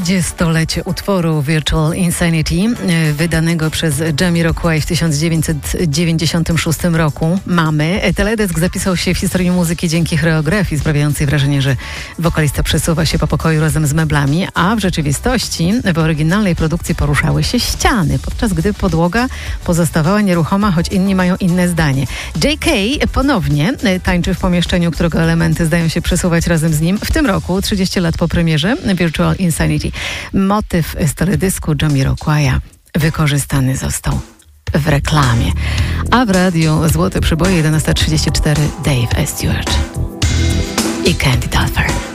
30-lecie utworu Virtual Insanity, wydanego przez Jamiroquai w 1996 roku. Teledysk zapisał się w historii muzyki dzięki choreografii sprawiającej wrażenie, że wokalista przesuwa się po pokoju razem z meblami, a w rzeczywistości w oryginalnej produkcji poruszały się ściany, podczas gdy podłoga pozostawała nieruchoma, choć inni mają inne zdanie. J.K. ponownie tańczy w pomieszczeniu, którego elementy zdają się przesuwać razem z nim. W tym roku, 30 lat po premierze Virtual Insanity, motyw z teledysku Jamiroquaia wykorzystany został w reklamie. A w radiu Złote Przyboje 11:34 Dave Stewart i Candy Dulfer.